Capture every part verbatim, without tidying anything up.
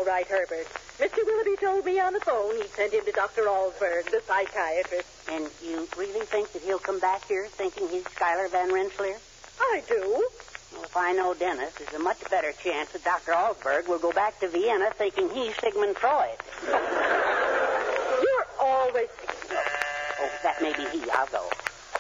right, Herbert. Mister Willoughby told me on the phone he'd sent him to Doctor Alsberg, the psychiatrist. And you really think that he'll come back here thinking he's Schuyler Van Rensselaer? I do. Well, if I know Dennis, there's a much better chance that Doctor Alsberg will go back to Vienna thinking he's Sigmund Freud. You're always... Oh, that may be he. I'll go.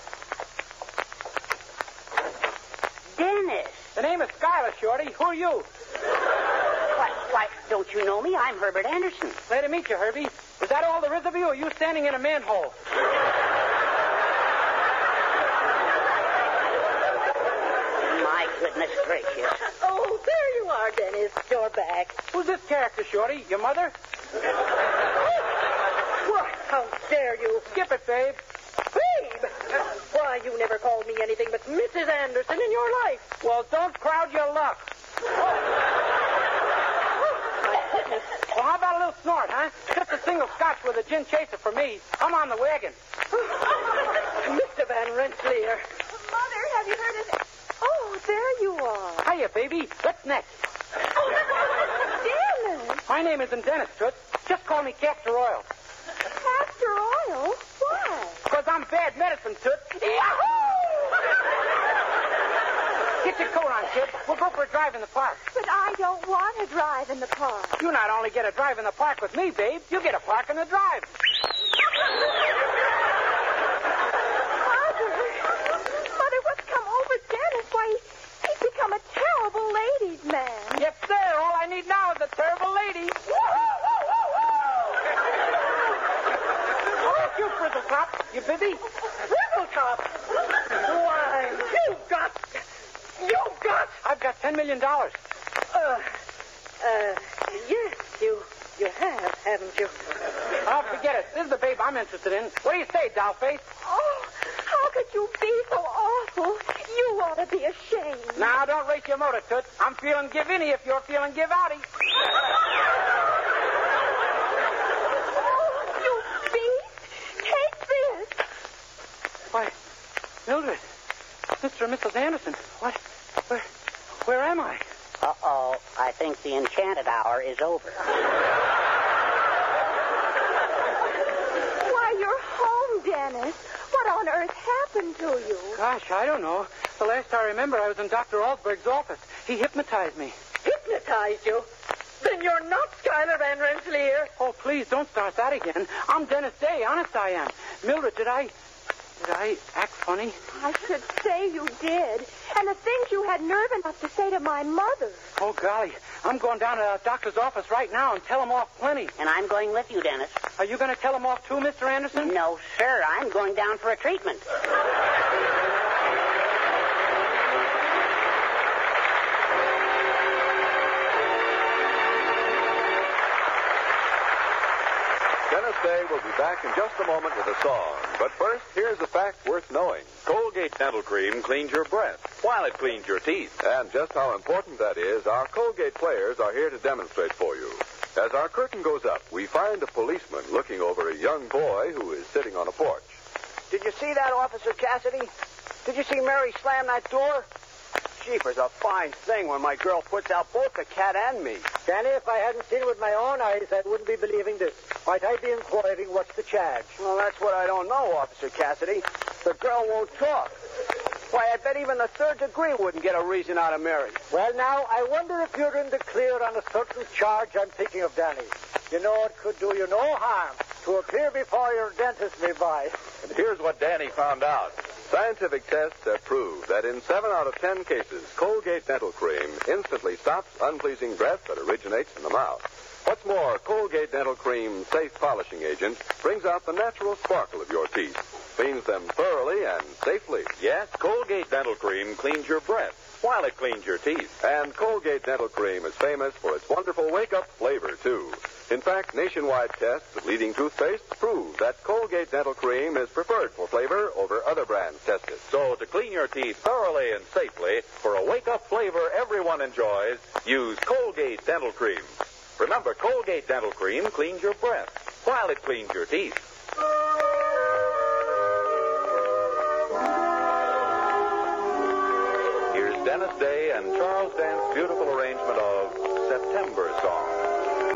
Dennis! The name is Schuyler, Shorty. Who are you? Why, why, don't you know me? I'm Herbert Anderson. Glad to meet you, Herbie. Is that all there is of you, or are you standing in a manhole? My goodness gracious. Oh, there you are, Dennis. You're back. Who's this character, Shorty? Your mother? Why, how dare you? Skip it, babe. Babe! Why, you never called me anything but Missus Anderson in your life. Well, don't crowd your luck. Well, how about a little snort, huh? Just a single scotch with a gin chaser for me. I'm on the wagon. Mister Van Rensselaer. Mother, have you heard of it? Oh, there you are. Hiya, baby. What's next? Dennis. My name isn't Dennis, Toots. Just call me Castor Oil. Castor oil? Why? Because I'm bad medicine, Toots. Yahoo! Get your coat on, kid. We'll go for a drive in the park. But I don't want to drive in the park. You not only get a drive in the park with me, babe, you get a park in the drive. Mother. Mother, what's come over Dennis? Why, he's become a terrible ladies' man. Yes, sir. All I need now is a terrible lady. Oh, you Frizzletop. You busy? Frizzletop? Why, you've got... You've got... I've got ten million dollars. Uh, uh, yes, you... You have, haven't you? Oh, forget it. This is the babe I'm interested in. What do you say, dollface? Oh, how could you be so awful? You ought to be ashamed. Now, don't race your motor, Toots. I'm feeling give-inny if you're feeling give-outy. Oh, you beast. Take this. Why, Mildred, Mister and Missus Anderson, what? Where, where am I? Uh-oh. I think the enchanted hour is over. Why, you're home, Dennis. What on earth happened to you? Gosh, I don't know. The last I remember, I was in Doctor Alsberg's office. He hypnotized me. Hypnotized you? Then you're not Schuyler Van Rensselaer. Oh, please, don't start that again. I'm Dennis Day. Honest I am. Mildred, did I... Did I act funny? I should say you did. And the things you had nerve enough to say to my mother. Oh, golly. I'm going down to the doctor's office right now and tell him off plenty. And I'm going with you, Dennis. Are you going to tell him off too, Mister Anderson? No, sir. I'm going down for a treatment. Dennis Day will be back in just a moment with a song. But first, here's a fact worth knowing. Colgate Dental Cream cleans your breath while it cleans your teeth. And just how important that is, our Colgate players are here to demonstrate for you. As our curtain goes up, we find a policeman looking over a young boy who is sitting on a porch. Did you see that, Officer Cassidy? Did you see Mary slam that door? Jeepers, a fine thing when my girl puts out both the cat and me. Danny, if I hadn't seen it with my own eyes, I wouldn't be believing this. Might I be inquiring what's the charge? Well, that's what I don't know, Officer Cassidy. The girl won't talk. Why, I bet even the third degree wouldn't get a reason out of Mary. Well, now, I wonder if you're in the clear on a certain charge I'm thinking of, Danny. You know, it could do you no harm to appear before your dentist nearby. And here's what Danny found out. Scientific tests have proved that in seven out of ten cases, Colgate Dental Cream instantly stops unpleasing breath that originates in the mouth. What's more, Colgate Dental Cream's safe polishing agent brings out the natural sparkle of your teeth, cleans them thoroughly and safely. Yes, Colgate Dental Cream cleans your breath while it cleans your teeth. And Colgate Dental Cream is famous for its wonderful wake-up flavor, too. In fact, nationwide tests of leading toothpastes prove that Colgate Dental Cream is preferred for flavor over other brands tested. So to clean your teeth thoroughly and safely for a wake-up flavor everyone enjoys, use Colgate Dental Cream. Remember, Colgate Dental Cream cleans your breath while it cleans your teeth. Here's Dennis Day and Charles Dant's beautiful arrangement of September Song.